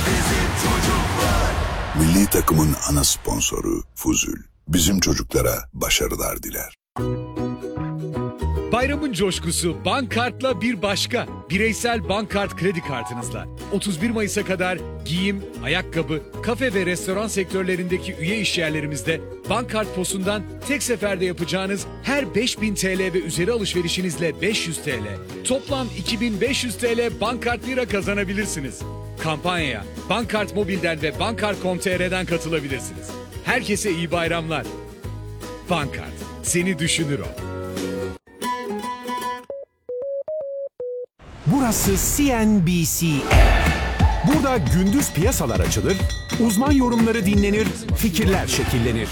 Milli takımın ana sponsoru Fuzul. Bizim çocuklara başarılar diler. Bayramın coşkusu Bankart'la bir başka. Bireysel Bankart kredi kartınızla 31 Mayıs'a kadar giyim, ayakkabı, kafe ve restoran sektörlerindeki üye işyerlerimizde Bankart POS'undan tek seferde yapacağınız her 5000 TL ve üzeri alışverişinizle 500 TL, toplam 2500 TL Bankart lira kazanabilirsiniz. Kampanyaya Bankart Mobil'den ve Bankart.com.tr'den katılabilirsiniz. Herkese iyi bayramlar. Bankart, seni düşünür o. Burası CNBC. Burada gündüz piyasalar açılır, uzman yorumları dinlenir, fikirler şekillenir.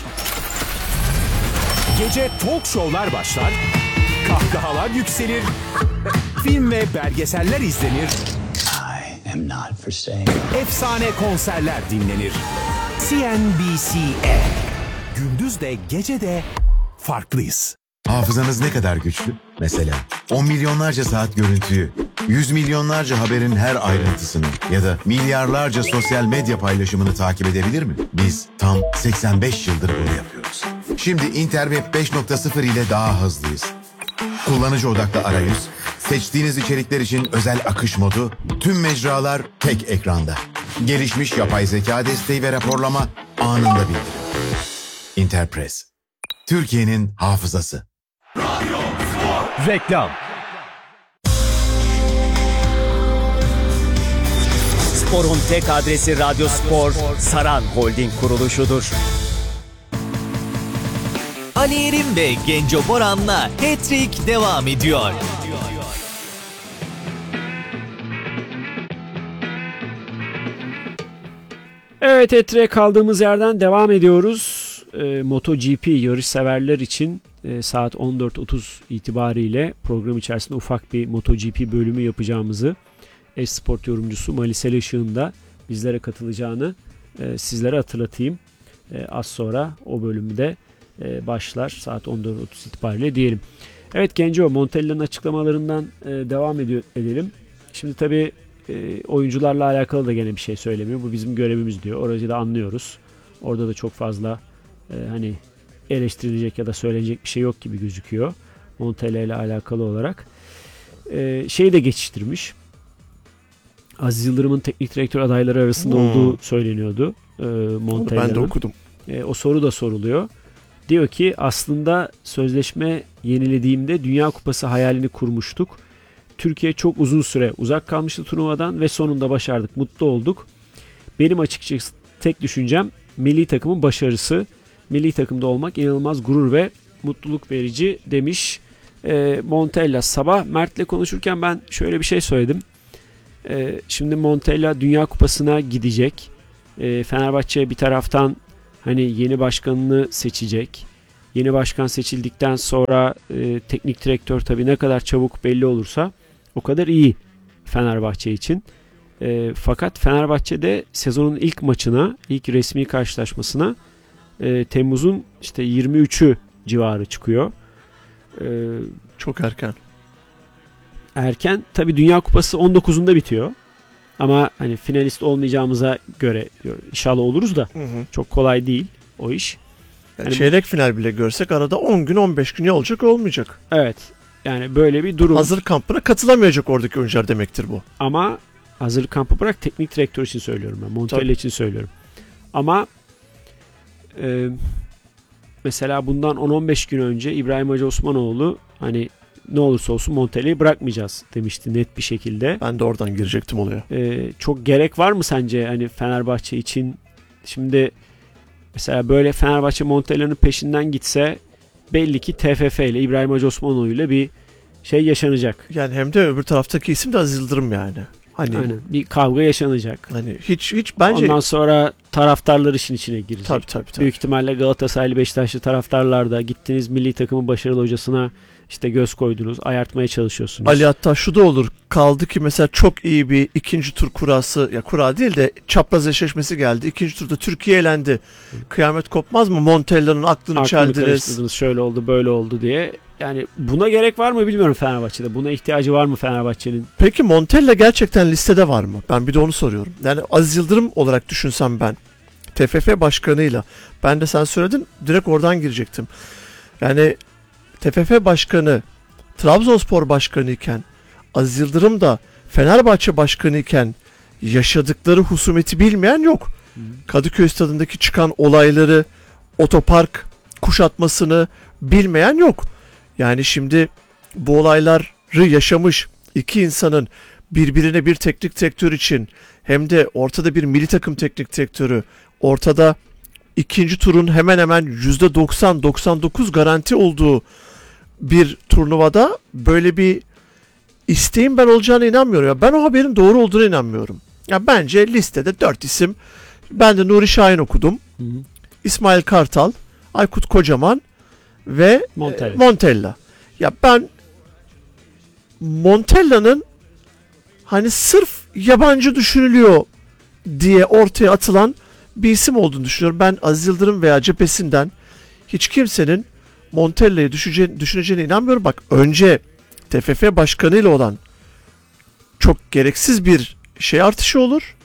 Gece talk show'lar başlar, kahkahalar yükselir, film ve belgeseller izlenir. I am not for sale. Efsane konserler dinlenir. CNBC. Gündüz de gece de farklıyız. Hafızanız ne kadar güçlü? Mesela 10 milyonlarca saat görüntüyü, 100 milyonlarca haberin her ayrıntısını ya da milyarlarca sosyal medya paylaşımını takip edebilir mi? Biz tam 85 yıldır bunu yapıyoruz. Şimdi Interweb 5.0 ile daha hızlıyız. Kullanıcı odaklı arayüz, seçtiğiniz içerikler için özel akış modu, tüm mecralar tek ekranda. Gelişmiş yapay zeka desteği ve raporlama anında bildirim. Interpress, Türkiye'nin hafızası. Reklam. Spor'un tek adresi Radyo Spor, Saran Holding kuruluşudur. Ali Erim ve Genco Boran'la Hat-Trick devam ediyor. Evet, Hat-Trick'e kaldığımız yerden devam ediyoruz. MotoGP yarış severler için saat 14.30 itibariyle program içerisinde ufak bir MotoGP bölümü yapacağımızı, Esport yorumcusu Malisel Işık'ın da bizlere katılacağını sizlere hatırlatayım. Az sonra o bölümde başlar saat 14.30 itibariyle diyelim. Evet Genco, Montella'nın açıklamalarından devam edelim. Şimdi tabii oyuncularla alakalı da gene bir şey söylemiyor. Bu bizim görevimiz diyor. Oracı da anlıyoruz. Orada da çok fazla hani eleştirilecek ya da söylenecek bir şey yok gibi gözüküyor. Montella ile alakalı olarak. Şeyi de geçiştirmiş. Aziz Yıldırım'ın teknik direktör adayları arasında olduğu söyleniyordu. Montella'nın. Ben de okudum. O soru da soruluyor. Diyor ki aslında sözleşme yenilediğimde Dünya Kupası hayalini kurmuştuk. Türkiye çok uzun süre uzak kalmıştı turnuvadan ve sonunda başardık. Mutlu olduk. Benim açıkçası tek düşüncem milli takımın başarısı. Milli takımda olmak inanılmaz gurur ve mutluluk verici demiş Montella. Sabah Mert'le konuşurken ben şöyle bir şey söyledim. Şimdi Montella Dünya Kupası'na gidecek. Fenerbahçe bir taraftan hani yeni başkanını seçecek. Yeni başkan seçildikten sonra teknik direktör tabii ne kadar çabuk belli olursa o kadar iyi Fenerbahçe için. Fakat Fenerbahçe'de sezonun ilk maçına, ilk resmi karşılaşmasına Temmuz'un işte 23'ü civarı çıkıyor. Çok erken. Erken. Tabii Dünya Kupası 19'unda bitiyor. Ama hani finalist olmayacağımıza göre inşallah oluruz da çok kolay değil o iş. Yani çeyrek final bile görsek arada 10 gün 15 gün ya olacak olmayacak. Evet. Yani böyle bir durum. Hazır kampına katılamayacak oradaki oyuncular demektir bu. Ama hazır kampı bırak, teknik direktör için söylüyorum ben. Montella için söylüyorum. Ama mesela bundan 10-15 gün önce İbrahim Hacı Osmanoğlu hani ne olursa olsun Montella'yı bırakmayacağız demişti net bir şekilde. Ben de oradan girecektim olaya. Çok gerek var mı sence hani Fenerbahçe için? Şimdi mesela böyle Fenerbahçe Montella'nın peşinden gitse belli ki TFF ile İbrahim Hacı Osmanoğlu ile bir şey yaşanacak. Yani hem de öbür taraftaki isim de Aziz Yıldırım yani. Hani aynen, bir kavga yaşanacak. Hani hiç bence ondan sonra taraftarlar işin içine girecek. Tabii. Büyük ihtimalle Galatasaraylı, Beşiktaşlı taraftarlar da gittiniz milli takımın başarılı hocasına işte göz koydunuz, ayartmaya çalışıyorsunuz. Ali hatta şu da olur. Kaldı ki mesela çok iyi bir ikinci tur kurası, ya kura değil de çapraz eşleşmesi geldi. İkinci turda Türkiye elendi. Kıyamet kopmaz mı? Montella'nın aklını çeldiniz. Karıştırdınız, şöyle oldu, böyle oldu diye. Yani buna gerek var mı bilmiyorum Fenerbahçe'de. Buna ihtiyacı var mı Fenerbahçe'nin? Peki Montella gerçekten listede var mı? Ben bir de onu soruyorum. Yani Aziz Yıldırım olarak düşünsem ben. TFF başkanıyla. Ben de sen söyledin, direkt oradan girecektim. Yani TFF başkanı Trabzonspor başkanı iken, Aziz Yıldırım da Fenerbahçe başkanı iken yaşadıkları husumeti bilmeyen yok. Kadıköy stadındaki çıkan olayları, otopark kuşatmasını bilmeyen yok. Yani şimdi bu olayları yaşamış iki insanın birbirine bir teknik direktör için, hem de ortada bir milli takım teknik direktörü, ortada ikinci turun hemen hemen %90-99 garanti olduğu bir turnuvada böyle bir isteğin ben olacağına inanmıyorum. Ya ben o haberin doğru olduğuna inanmıyorum. Ya bence listede 4 isim. Ben de Nuri Şahin okudum. İsmail Kartal, Aykut Kocaman ve Montella. Ya ben Montella'nın hani sırf yabancı düşünülüyor diye ortaya atılan bir isim olduğunu düşünüyorum. Ben Aziz Yıldırım veya cephesinden hiç kimsenin Montella'yı düşüneceğine inanmıyorum. Bak, önce TFF başkanıyla olan çok gereksiz bir şey artışı olur.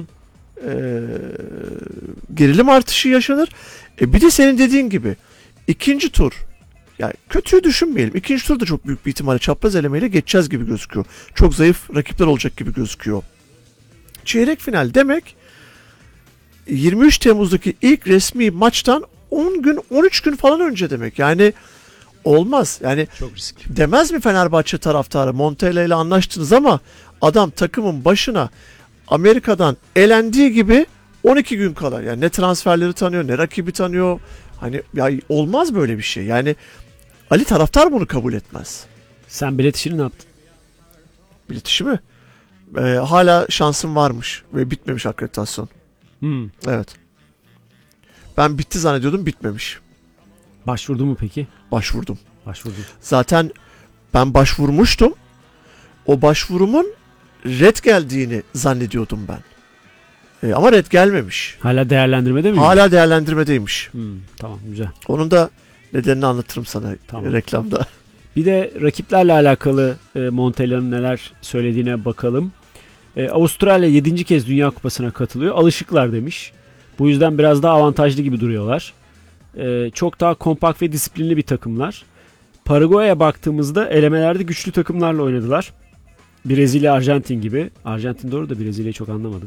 Gerilim artışı yaşanır. Bir de senin dediğin gibi ikinci tur, yani kötüyü düşünmeyelim. İkinci turda çok büyük bir ihtimalle çapraz elemeyle geçeceğiz gibi gözüküyor. Çok zayıf rakipler olacak gibi gözüküyor. Çeyrek final demek 23 Temmuz'daki ilk resmi maçtan 10 gün 13 gün falan önce demek. Yani olmaz. Yani çok riskli. Demez mi Fenerbahçe taraftarı, Montella ile anlaştınız ama adam takımın başına Amerika'dan elendiği gibi 12 gün kala. Yani ne transferleri tanıyor, ne rakibi tanıyor. Hani ya olmaz böyle bir şey. Yani Ali taraftar bunu kabul etmez. Sen bilet işini ne yaptın? Bilet işi mi? Hala şansım varmış ve bitmemiş akreditasyon. Evet. Ben bitti zannediyordum, bitmemiş. Başvurdun mu peki? Başvurdum. Başvurdum. Zaten ben başvurmuştum. O başvurumun red geldiğini zannediyordum ben. Ama red gelmemiş. Hala değerlendirmede mi? Hala değerlendirmedeymiş. Tamam, güzel. Onun da nedenini anlatırım sana reklamda. Bir de rakiplerle alakalı Montella'nın neler söylediğine bakalım. Avustralya 7. kez Dünya Kupası'na katılıyor. Alışıklar demiş. Bu yüzden biraz daha avantajlı gibi duruyorlar. Çok daha kompakt ve disiplinli bir takımlar. Paraguay'a baktığımızda elemelerde güçlü takımlarla oynadılar. Brezilya, Arjantin gibi. Arjantin doğru da Brezilya'yı çok anlamadım.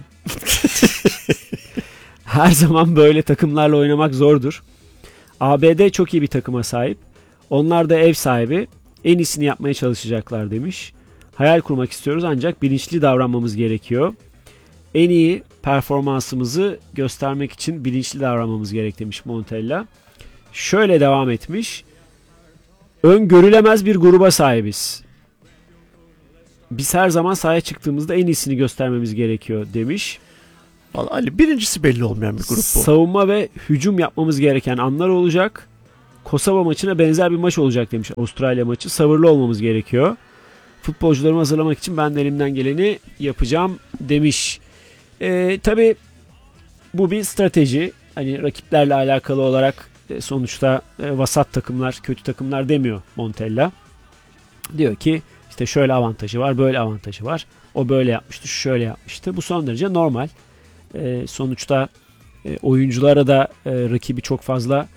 Her zaman böyle takımlarla oynamak zordur. ABD çok iyi bir takıma sahip. Onlar da ev sahibi. En iyisini yapmaya çalışacaklar demiş. Hayal kurmak istiyoruz ancak bilinçli davranmamız gerekiyor. En iyi performansımızı göstermek için bilinçli davranmamız gerek demiş Montella. Şöyle devam etmiş. Öngörülemez bir gruba sahibiz. Biz her zaman sahaya çıktığımızda en iyisini göstermemiz gerekiyor demiş. Vallahi Ali, birincisi belli olmayan bir grup bu. Savunma ve hücum yapmamız gereken anlar olacak. Kosova maçına benzer bir maç olacak demiş. Avustralya maçı. Sabırlı olmamız gerekiyor. Futbolcularımı hazırlamak için ben de elimden geleni yapacağım demiş. Tabii bu bir strateji. Hani rakiplerle alakalı olarak sonuçta vasat takımlar, kötü takımlar demiyor Montella. Diyor ki işte şöyle avantajı var, böyle avantajı var. O böyle yapmıştı, şöyle yapmıştı. Bu son derece normal. Sonuçta oyunculara da rakibi çok fazla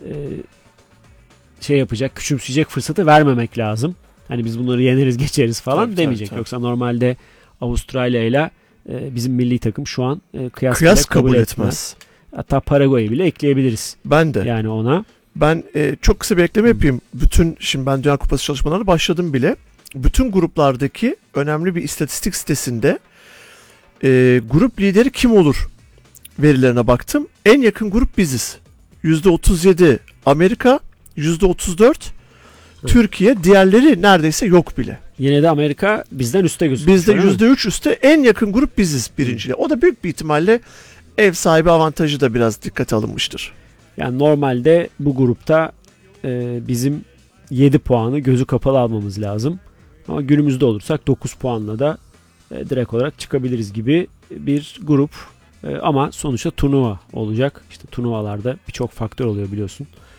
şey yapacak, küçümseyecek fırsatı vermemek lazım. Hani biz bunları yeneriz, geçeriz falan tabii, demeyecek. tabii. Yoksa normalde Avustralya ile bizim milli takım şu an kıyas kabul etmez. Hatta Paraguay'ı bile ekleyebiliriz. Ben de. Yani ona. Ben çok kısa bir ekleme yapayım. Şimdi ben Dünya Kupası çalışmalarına başladım bile. Bütün gruplardaki önemli bir istatistik sitesinde grup lideri kim olur verilerine baktım. En yakın grup biziz. %37 Amerika, %34 Türkiye, diğerleri neredeyse yok bile. Yine de Amerika bizden üstte gözüküyor. Bizde %3 üstte, en yakın grup biziz birinciyle. O da büyük bir ihtimalle ev sahibi avantajı da biraz dikkate alınmıştır. Yani normalde bu grupta bizim 7 puanı gözü kapalı almamız lazım. Ama günümüzde olursak 9 puanla da direkt olarak çıkabiliriz gibi bir grup. Ama sonuçta turnuva olacak. İşte turnuvalarda birçok faktör oluyor biliyorsun.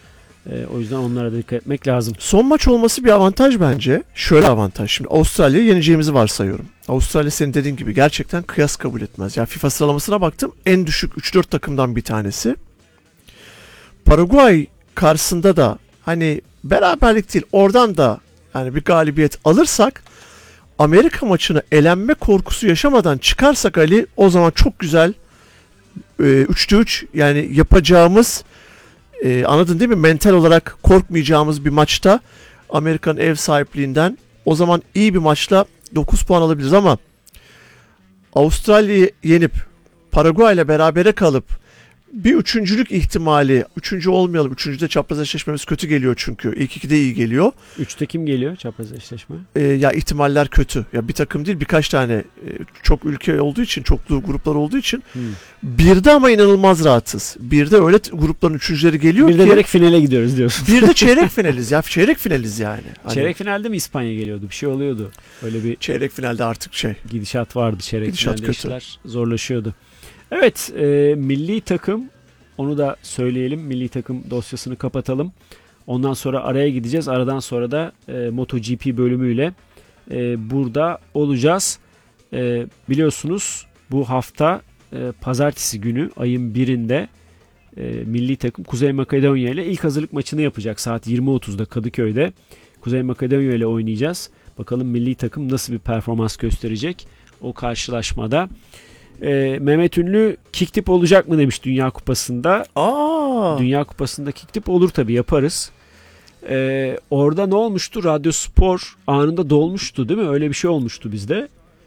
O yüzden onlara da dikkat etmek lazım. Son maç olması bir avantaj bence. Şöyle avantaj. Şimdi Avustralya'yı yeneceğimizi varsayıyorum. Avustralya senin dediğin gibi gerçekten kıyas kabul etmez. Yani FIFA sıralamasına baktım. En düşük 3-4 takımdan bir tanesi. Paraguay karşısında da hani beraberlik değil, oradan da yani bir galibiyet alırsak, Amerika maçını elenme korkusu yaşamadan çıkarsak Ali, o zaman çok güzel 3'te 3 yani yapacağımız, anladın değil mi? Mental olarak korkmayacağımız bir maçta Amerika'nın ev sahipliğinden, o zaman iyi bir maçla 9 puan alabiliriz. Ama Avustralya'yı yenip Paraguay ile berabere kalıp bir üçüncülük ihtimali, üçüncü olmayalım. Üçüncüde çapraz eşleşmemiz kötü geliyor çünkü. İlk ikide iyi geliyor. 3'te kim geliyor çapraz eşleşme? Ya ihtimaller kötü. Ya bir takım değil, birkaç tane çok ülke olduğu için, çoklu gruplar olduğu için. Birde ama inanılmaz rahatız. Birde öyle grupların üçüncüleri geliyor bir ki. Bir de direkt finale gidiyoruz diyorsun. Bir de çeyrek finaliz ya. Çeyrek finaliz yani. Hani çeyrek finalde mi İspanya geliyordu? Bir şey oluyordu. Öyle bir çeyrek finalde artık gidişat vardı. Çeyrek gidişat finalde kötü. işler zorlaşıyordu. Evet, milli takım, onu da söyleyelim. Milli takım dosyasını kapatalım. Ondan sonra araya gideceğiz. Aradan sonra da MotoGP bölümüyle burada olacağız. Biliyorsunuz bu hafta pazartesi günü ayın 1'inde milli takım Kuzey Makedonya ile ilk hazırlık maçını yapacak. Saat 20.30'da Kadıköy'de Kuzey Makedonya ile oynayacağız. Bakalım milli takım nasıl bir performans gösterecek o karşılaşmada. Mehmet Ünlü kick tip olacak mı demiş Dünya Kupası'nda. Dünya Kupası'nda kick tip olur tabii, yaparız. Orada ne olmuştu? Radyo Spor anında dolmuştu değil mi? Öyle bir şey olmuştu bizde.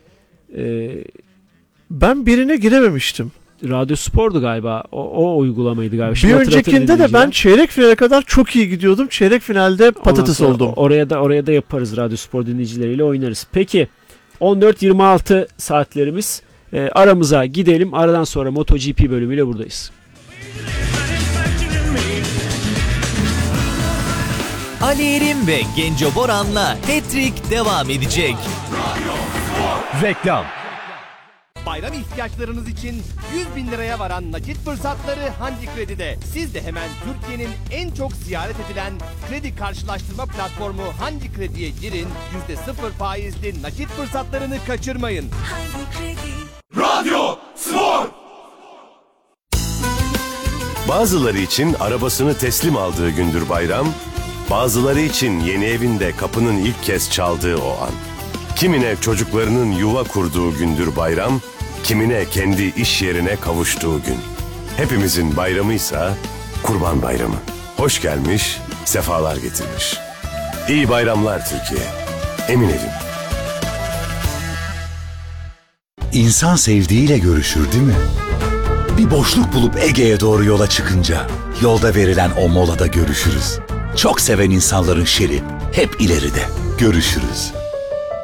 Ben birine girememiştim. Radyo Spor'du galiba. O uygulamaydı galiba. Bir Şimdi öncekinde de ben çeyrek finale kadar çok iyi gidiyordum. Çeyrek finalde patates oldum. Oraya da yaparız. Radyo Spor dinleyicileriyle oynarız. Peki 14-26 saatlerimiz. Aramıza gidelim. Aradan sonra MotoGP bölümüyle buradayız. Ali Erim ve Genco Boran'la Hat-Trick devam edecek. Reklam. Bayram ihtiyaçlarınız için 100.000 liraya varan nakit fırsatları Hangi Kredi'de. Siz de hemen Türkiye'nin en çok ziyaret edilen kredi karşılaştırma platformu Hangi Kredi'ye girin. %0 faizli nakit fırsatlarını kaçırmayın. Radyo Spor. Bazıları için arabasını teslim aldığı gündür bayram, bazıları için yeni evinde kapının ilk kez çaldığı o an. Kimine çocuklarının yuva kurduğu gündür bayram, kimine kendi iş yerine kavuştuğu gün. Hepimizin bayramıysa Kurban Bayramı. Hoş gelmiş, sefalar getirmiş. İyi bayramlar Türkiye. Emin evim. İnsan sevdiğiyle görüşür değil mi? Bir boşluk bulup Ege'ye doğru yola çıkınca yolda verilen o molada görüşürüz. Çok seven insanların şeri hep ileride. Görüşürüz.